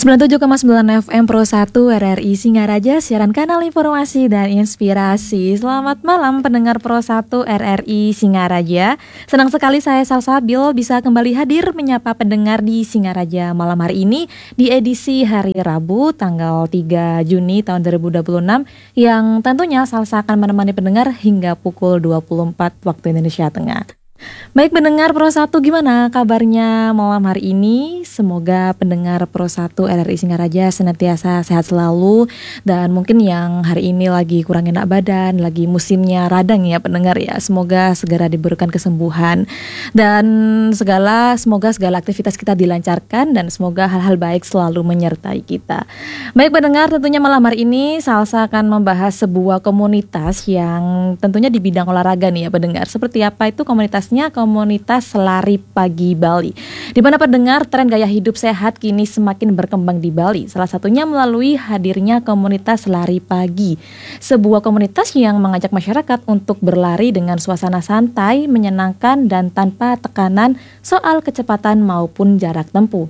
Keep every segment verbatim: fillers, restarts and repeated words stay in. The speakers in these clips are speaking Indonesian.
sembilan puluh tujuh koma sembilan F M Pro satu R R I Singaraja, siaran kanal informasi dan inspirasi. Selamat malam pendengar Pro satu R R I Singaraja. Senang sekali saya Salsabil bisa kembali hadir menyapa pendengar di Singaraja malam hari ini di edisi hari Rabu tanggal tiga Juni tahun dua ribu dua puluh enam yang tentunya Salsa akan menemani pendengar hingga pukul dua puluh empat waktu Indonesia Tengah. Baik pendengar Pro satu, gimana kabarnya malam hari ini? Semoga pendengar Pro satu R R I Singaraja senantiasa sehat selalu. Dan mungkin yang hari ini lagi kurang enak badan, lagi musimnya radang ya pendengar ya, semoga segera diberikan kesembuhan. Dan segala, semoga segala aktivitas kita dilancarkan dan semoga hal-hal baik selalu menyertai kita. Baik pendengar, tentunya malam hari ini Salsa akan membahas sebuah komunitas yang tentunya di bidang olahraga nih ya pendengar. Seperti apa itu komunitasnya? Komunitas Lari Pagi Bali, di mana pendengar tren gaya hidup sehat kini semakin berkembang di Bali. Salah satunya melalui hadirnya komunitas Lari Pagi, sebuah komunitas yang mengajak masyarakat untuk berlari dengan suasana santai, menyenangkan dan tanpa tekanan soal kecepatan maupun jarak tempuh.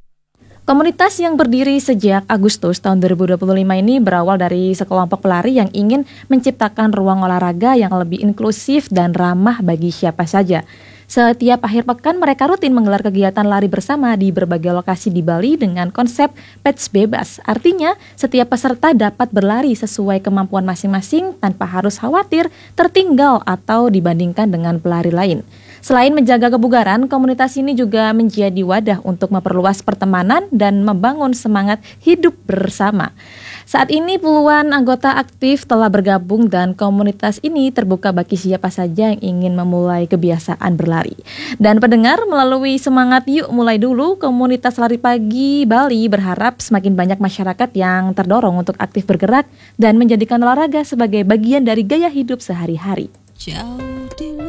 Komunitas yang berdiri sejak Agustus tahun dua ribu dua puluh lima ini berawal dari sekelompok pelari yang ingin menciptakan ruang olahraga yang lebih inklusif dan ramah bagi siapa saja. Setiap akhir pekan mereka rutin menggelar kegiatan lari bersama di berbagai lokasi di Bali dengan konsep patch bebas. Artinya setiap peserta dapat berlari sesuai kemampuan masing-masing tanpa harus khawatir tertinggal atau dibandingkan dengan pelari lain. Selain menjaga kebugaran, komunitas ini juga menjadi wadah untuk memperluas pertemanan dan membangun semangat hidup bersama. Saat ini puluhan anggota aktif telah bergabung dan komunitas ini terbuka bagi siapa saja yang ingin memulai kebiasaan berlari. Dan pendengar, melalui semangat Yuk Mulai Dulu, komunitas Lari Pagi Bali berharap semakin banyak masyarakat yang terdorong untuk aktif bergerak dan menjadikan olahraga sebagai bagian dari gaya hidup sehari-hari. Jauh di